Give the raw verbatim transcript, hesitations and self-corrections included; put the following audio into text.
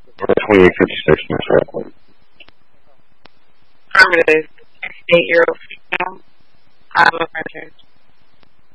twenty-eight fifty-six, most likely. Affirmative. State your female. I have a presence.